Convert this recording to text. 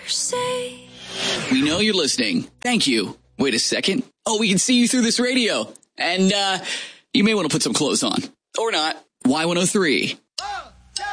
say. We know you're listening. Thank you. Wait a second. Oh, we can see you through this radio. And you may want to put some clothes on. Or not. Y103.